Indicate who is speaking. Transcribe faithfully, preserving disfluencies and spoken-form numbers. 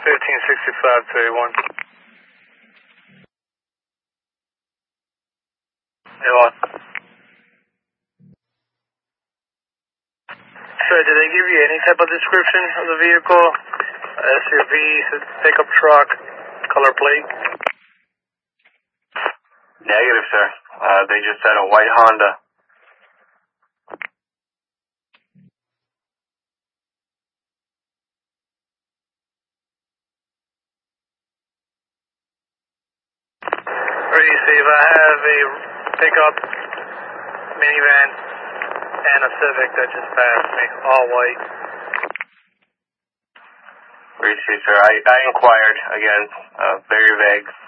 Speaker 1: fifteen sixty-five to eighty-one. eighty-one. Sir, did they give you any type of description of the vehicle? S U V, pickup truck, color plate?
Speaker 2: Negative, sir. Uh, they just said a white Honda.
Speaker 1: Receive, I have a pickup, minivan, and a Civic that just passed me, all white.
Speaker 2: Receive, sir. I, I inquired, again, uh, very vague.